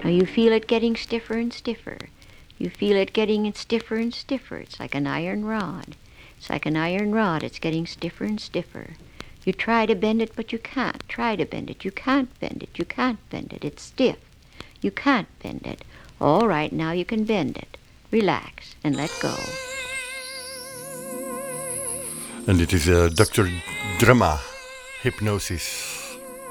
Now you feel it getting stiffer and stiffer. You feel it getting stiffer and stiffer. It's like an iron rod. It's like an iron rod. It's getting stiffer and stiffer. You try to bend it, but you can't. Try to bend it. You can't bend it. You can't bend it. It's stiff. You can't bend it. All right, now you can bend it. Relax and let go. En dit is Dr. Drama, Hypnosis.